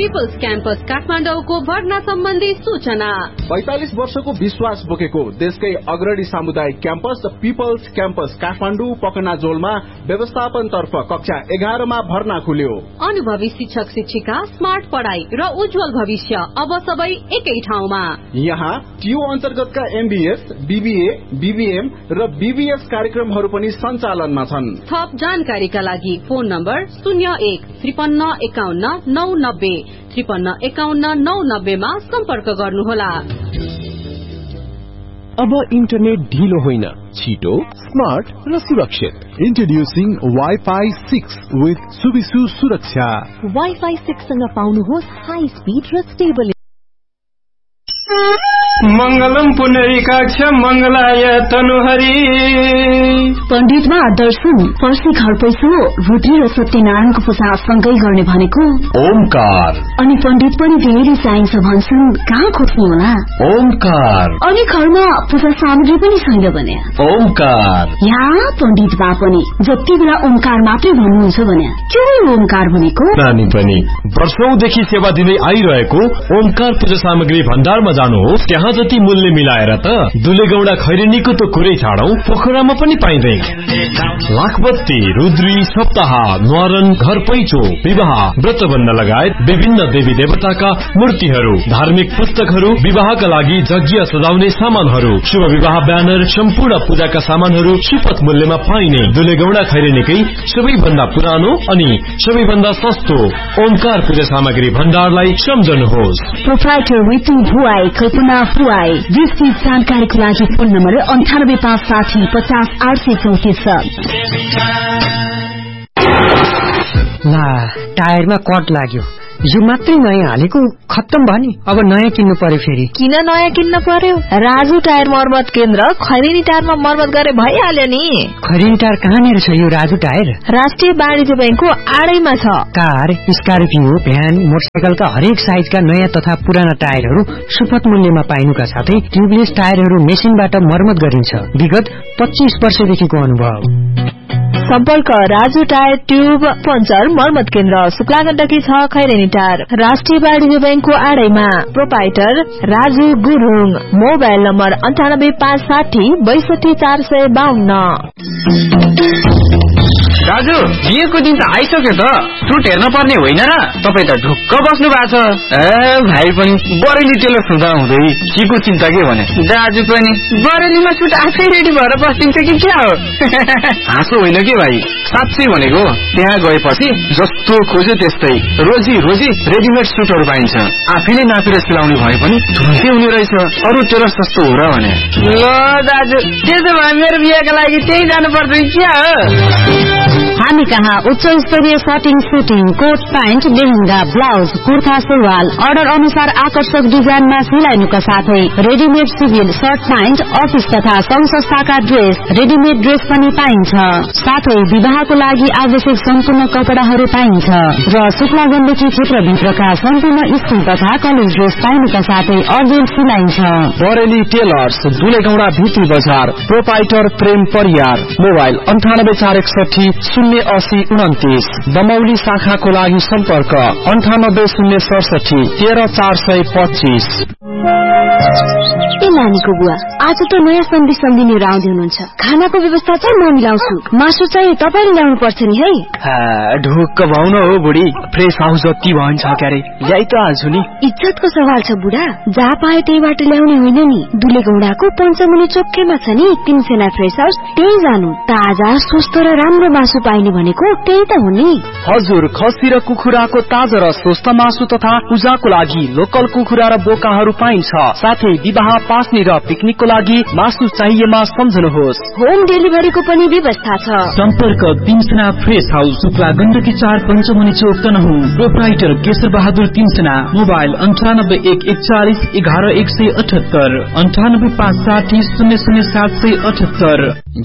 People's campus काठमाडौँको भर्ना सम्बन्धी सूचना। 45 वर्षको विश्वास बोकेको देशकै अग्रणी सामुदायिक क्याम्पस पिपल्स क्याम्पस काठमाडौँ पकनाजोलमा व्यवस्थापन तर्फ कक्षा 11 मा भर्ना खुल्यो। अनुभवी शिक्षक शिक्षिका, स्मार्ट पढाई र उज्जवल भविष्य अब सबै एकै ठाउँमा। यहाँ टियु अन्तर्गतका MBS, BBA, BBM र BBS कार्यक्रमहरू पनि सञ्चालनमा छन्। थप जानकारीका लागि फोन नम्बर 01 53 51 990 53 51 990 मा सम्पर्क गर्नुहोला। अब इन्टरनेट ढिलो होइन, छिटो, स्मार्ट र सुरक्षित। Introducing Wi-Fi 6 with Subisu सुरक्षा। Wi-Fi 6 सँग पाउनुहोस् हाई स्पिड र स्टेबल। मंगलम पुनरीकाक्ष मंगलाय तनुहरी। पण्डितमा दर्शन, फर्सी घर पैसो, रुद्री र सत्यनारायणको पूजा सँगै गर्ने भनेको ओमकार। अनि पण्डित पनि धेरै चाहिन्छ भन्छन्, कहाँ खोज्ने होला? ओमकार। अनि घरमा पूजा सामग्री पनि छैन भने ओमकार। यहाँ पण्डित बा पनि जति बेला ओमकार मात्रै भन्नुहुन्छ भने के हो ओमकार भनेको? नानी पनि वर्षौंदेखि सेवा दिँदै आइरहेको ओमकार पूजा सामग्री भण्डारमा जानुहोस्, त्यहाँ जति मूल्य मिलाएर त दुलेगौडा खैरेनीको त कुरै छाडौं, पोखरामा पनि पाइँदैन। लाखबत्ती, रुद्री, सप्ताह, न्वारन, घर पैचो, विवाह, व्रतबन्ध लगायत विभिन्न देवी देवताका मूर्तिहरू, धार्मिक पुस्तकहरू, विवाहका लागि यज्ञ सजाउने सामानहरू, शुभ विवाह ब्यानर, सम्पूर्ण पूजाका सामानहरू सुपथ मूल्यमा पाइने दुलेगौडा खैरेनीकै सबैभन्दा पुरानो अनि सबैभन्दा सस्तो ओमकार पूजा सामग्री भण्डारलाई सम्झनुहोस्। प्रोप्राइटर रितु भुवाई, कल्पना भुवाई। विस्तृत जानकारीको लागि फोन नम्बर 98560 50 834 ला टायरमा कट लाग्यो, यो मात्रै नयाँ हालेको खत्तम भयो नि, अब नयाँ किन्नु पर्यो। फेरि किन नयाँ किन्न पर्यो? राजु टायर मर्मत केन्द्र खैरेनी टायरमा मर्मत गरे भइहाल्यो नि। खैरेनी टायर कहाँनिर छ यो राजु टायर? राष्ट्रिय वाणिज्य बैंकको आडैमा छ। कार, स्कर्पियो, भ्यान, मोटरसाइकलका हरेक साइजका नयाँ तथा पुराना टायरहरू सुपथ मूल्यमा पाइनुका साथै ट्युबलेस टायरहरू मेसिनबाट मर्मत गरिन्छ। विगत 25 वर्षदेखिको अनुभव। सम्पर्क राजु टायर ट्युब पञ्चर मर्मत केन्द्र, शुक्लागण्डकी 6 खैरेनी टायर, राष्ट्रिय वाणिज्य बैंकको आडैमा। Proprietor Raju Gurung. Mobile number 98560 62 452। दाजु, बिहेको दिन त आइसक्यो त, सुट हेर्न पर्ने होइन र? तपाईँ त ढुक्क बस्नु भएको छ। भाइ पनि बरेली टेलर हुँदा हुँदै केको चिन्ता के भने? दाजु पनि बरेलीमा सुट आफै रेडी भएर बस्दिन्छ कि क्या हो? हाँसो होइन के भाइ, साँच्चै भनेको। त्यहाँ गएपछि जस्तो खोज्यो त्यस्तै रोजी रोजी रेडिमेड सुटहरू पाइन्छ। आफैले नापेर सिलाउने भए पनि ढुक्कै हुने रहेछ। अरू टेलर सस्तो हो र भने? ल दाजु, त्यसो भए मेरो बिहेका लागि त्यही जानुपर्छ क्या हो? हामी कहाँ उच्च स्तरीय सटिङ, shooting, coat pant, lehenga, blouse, kurta, सुरुवाल अर्डर अनुसार आकर्षक डिजाइनमा सिलाइनुका साथै readymade civil short pant, office तथा संघ संस्थाका ड्रेस, रेडिमेड ड्रेस पनि पाइन्छ। साथै विवाहको लागि आवश्यक सम्पूर्ण कपडाहरू पाइन्छ र शुक्लागण्डकी क्षेत्रभित्रका सम्पूर्ण स्कुल तथा कलेज ड्रेस पाइनुका साथै अर्जेन्ट सिलाइन्छ। बरेली टेलर्स, दुलेगौडा भित्री बजार। प्रोप्राइटर प्रेम परियार। मोबाइल 98461 08029। दमौली शाखाको लागि सम्पर्क 98067 13425। ए नानीको बुवा, आज त नयाँ सन्धि सम्झिनेर आउँदै हुनुहुन्छ। खानाको व्यवस्था चाहिँ म मिलाउँछु, मासु चाहिँ तपाईँले ल्याउनु पर्छ नि है। ढुक्क भाउ न हो बुढी, फ्रेस हाउस जति भन्छ क्यारे ल्याइ त हाल्छु नि। इज्जतको सवाल छ बुढा, जहाँ पाए त्यहीबाट ल्याउने होइन नि। दुलेगौडाको पञ्चमुनि चोक्केमा छ नि तिनसेना फ्रेस हाउस, त्यही जानु। ताजा, स्वस्थ र राम्रो मासु पाइने भनेको त्यही त हो नि। हजुर, खसी र कुखुराको ताजा र स्वस्थ मासु तथा पूजाको लागि लोकल कुखुरा र बोकाहरू पाइन्छ। साथै विवाह, पास्ने र पिकनिकको लागि मासु चाहिएमा सम्झनुहोस्। होम डेलिभरीको पनि व्यवस्था छ। सम्पर्क तिनसेना फ्रेस हाउस, शुक्लागण्डकी 4 पञ्चमुनि चोक तनहुँ। प्रोप्राइटर केशर बहादुर तिनसेना। मोबाइल 981441 11178 98560 00778।